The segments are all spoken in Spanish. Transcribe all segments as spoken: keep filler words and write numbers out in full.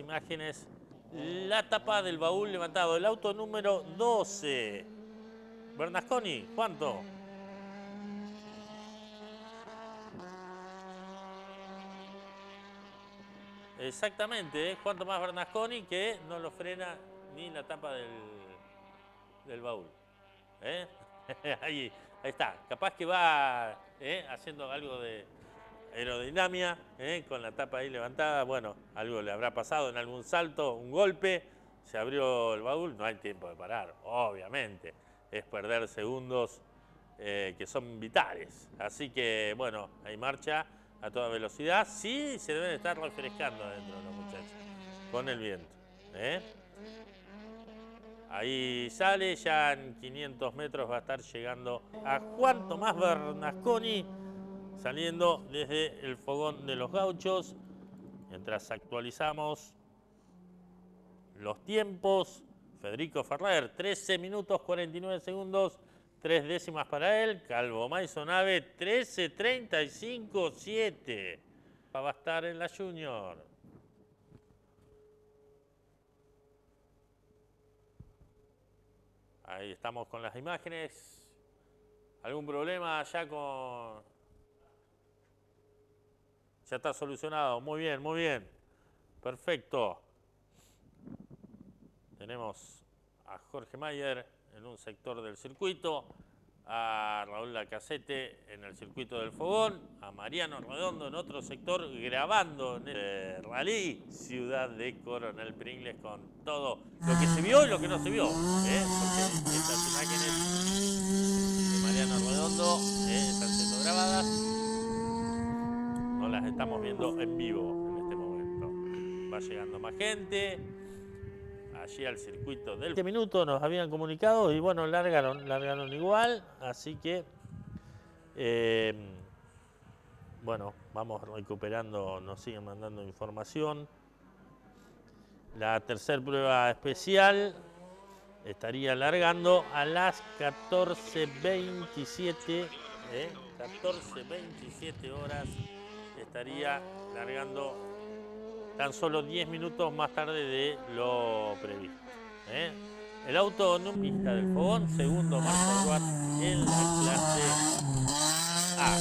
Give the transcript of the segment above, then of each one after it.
imágenes la tapa del baúl levantado. El auto número doce. Bernasconi, ¿cuánto? Exactamente, ¿eh? ¿Cuánto más Bernasconi que no lo frena ni la tapa del, del baúl? ¿Eh? ahí, ahí está. Capaz que va ¿eh? haciendo algo de aerodinámica, ¿eh? con la tapa ahí levantada. Bueno, algo le habrá pasado en algún salto, un golpe, se abrió el baúl, no hay tiempo de parar, obviamente. Es perder segundos eh, que son vitales. Así que, bueno, hay marcha a toda velocidad. Sí, se deben estar refrescando adentro los muchachos, con el viento. ¿eh? Ahí sale, ya en quinientos metros va a estar llegando a Juan Tomás Bernasconi, saliendo desde el fogón de los Gauchos. Mientras actualizamos los tiempos, Federico Ferrer, trece minutos cuarenta y nueve segundos, tres décimas para él. Calvo Maisonave, trece treinta y cinco siete. Va a estar en la Junior. Ahí estamos con las imágenes. ¿Algún problema ya con...? Ya está solucionado. Muy bien, muy bien. Perfecto. Tenemos a Jorge Mayer en un sector del circuito, a Raúl Lacazette en el circuito del fogón, a Mariano Redondo en otro sector grabando en el rally Ciudad de Coronel Pringles con todo lo que se vio y lo que no se vio. ¿eh? Porque estas imágenes de Mariano Redondo ¿eh? están siendo grabadas. No las estamos viendo en vivo en este momento. Va llegando más gente. Allí al circuito del veinte minutos nos habían comunicado y bueno, largaron, largaron igual. Así que, eh, bueno, vamos recuperando, nos siguen mandando información. La tercera prueba especial estaría largando a las catorce veintisiete. ¿eh? catorce veintisiete horas estaría largando tan solo diez minutos más tarde de lo previsto. ¿eh? El auto en pista del fogón, segundo Marco Watt en la clase A.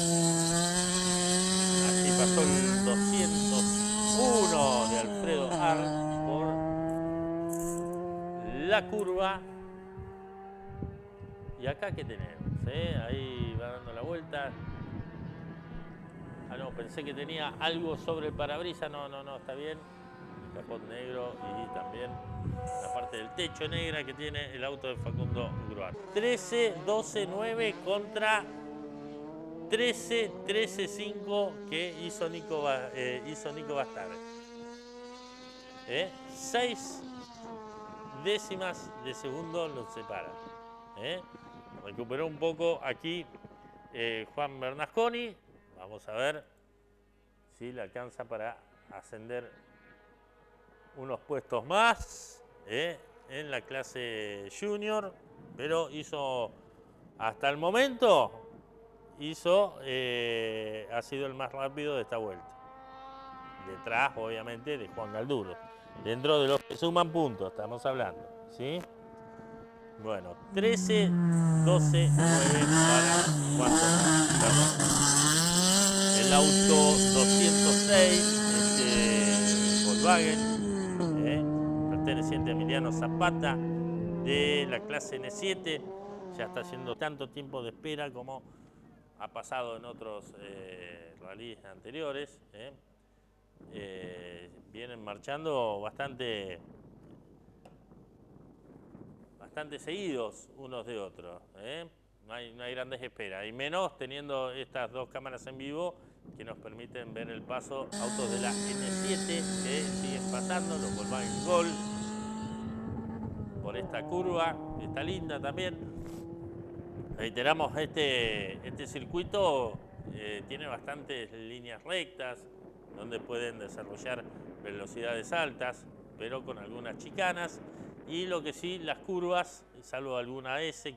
Así pasó el doscientos uno de Alfredo Ar por la curva. Y acá ¿qué tenemos? ¿eh? Ahí va dando la vuelta. Ah, no, pensé que tenía algo sobre el parabrisas. No, no, no, está bien. El capot negro y también la parte del techo negra que tiene el auto de Facundo Gruar. trece doce nueve contra trece trece cinco que hizo Nico, eh, hizo Nico Bastar. ¿Eh? Seis décimas de segundo los separan. ¿eh? Recuperó un poco aquí eh, Juan Bernasconi. Vamos a ver si le alcanza para ascender unos puestos más ¿eh? en la clase junior, pero hizo, hasta el momento, hizo, eh, ha sido el más rápido de esta vuelta. Detrás, obviamente, de Juan Galduro. Dentro de los que suman puntos, estamos hablando, ¿sí? Bueno, trece doce nueve para Juan Tomás. El auto doscientos seis, este Volkswagen, ¿eh? perteneciente a Emiliano Zapata, de la clase N siete, ya está haciendo tanto tiempo de espera como ha pasado en otros eh, rallies anteriores. ¿eh? Eh, vienen marchando bastante, bastante seguidos unos de otros. ¿eh? No hay, no hay grandes esperas, y menos teniendo estas dos cámaras en vivo que nos permiten ver el paso. Autos de la N siete que siguen pasando, los Volkswagen Gol, por esta curva, está linda también. Reiteramos, este, este circuito eh, tiene bastantes líneas rectas, donde pueden desarrollar velocidades altas, pero con algunas chicanas. Y lo que sí, las curvas, salvo alguna S